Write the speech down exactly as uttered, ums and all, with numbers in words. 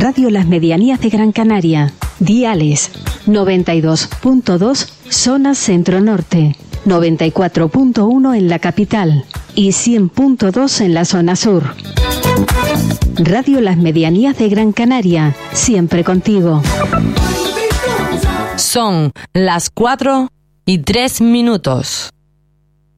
Radio Las Medianías de Gran Canaria. Diales noventa y dos punto dos zona centro-norte, noventa y cuatro punto uno en la capital y cien punto dos en la zona sur. Radio Las Medianías de Gran Canaria, siempre contigo. Son las cuatro y tres minutos.